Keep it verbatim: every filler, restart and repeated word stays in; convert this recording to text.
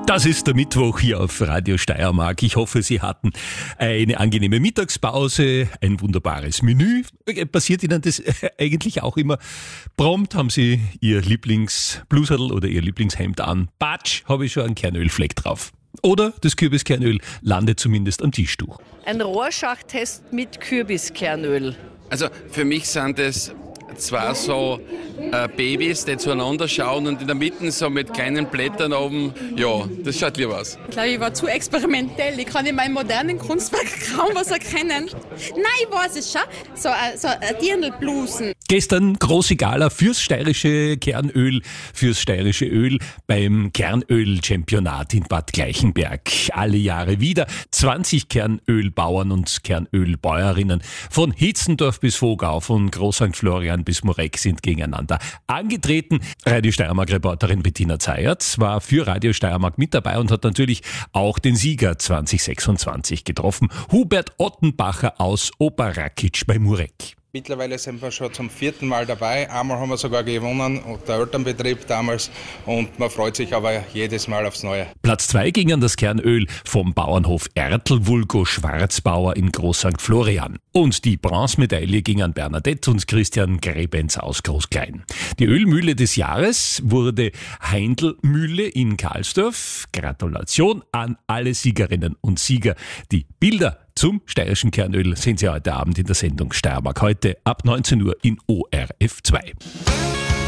Das ist der Mittwoch hier auf Radio Steiermark. Ich hoffe, Sie hatten eine angenehme Mittagspause, ein wunderbares Menü. Passiert Ihnen das eigentlich auch immer? Prompt haben Sie Ihr Lieblingsbluserl oder Ihr Lieblingshemd an. Batsch, habe ich schon einen Kernölfleck drauf. Oder das Kürbiskernöl landet zumindest am Tischtuch. Ein Rorschach-Test mit Kürbiskernöl. Also für mich sind es zwei so äh, Babys, die zueinander schauen und in der Mitte so mit kleinen Blättern oben. Ja, das schaut lieber aus. Ich glaube, ich war zu experimentell. Ich kann in meinem modernen Kunstwerk kaum was erkennen. Nein, ich weiß es schon. So, äh, so äh, Dirndlblusen. Gestern große Gala fürs steirische Kernöl, fürs steirische Öl beim Kernöl-Championat in Bad Gleichenberg. Alle Jahre wieder. zwanzig Kernölbauern und Kernölbäuerinnen von Hitzendorf bis Vogau, von Groß Sankt Florian bis Mureck sind gegeneinander angetreten. Radio Steiermark-Reporterin Bettina Zayert war für Radio Steiermark mit dabei und hat natürlich auch den Sieger zwanzig sechsundzwanzig getroffen. Hubert Ottenbacher aus Oberrakic bei Mureck. Mittlerweile sind wir schon zum vierten Mal dabei. Einmal haben wir sogar gewonnen, der Elternbetrieb damals. Und man freut sich aber jedes Mal aufs Neue. Platz zwei ging an das Kernöl vom Bauernhof Ertl Vulgo Schwarzbauer in Groß Sankt Florian. Und die Bronzemedaille ging an Bernadette und Christian Grebenz aus Großklein. Die Ölmühle des Jahres wurde Heindl-Mühle in Karlsdorf. Gratulation an alle Siegerinnen und Sieger. Die Bilder zum steirischen Kernöl sehen Sie heute Abend in der Sendung Steiermark. Heute ab neunzehn Uhr in O R F zwei.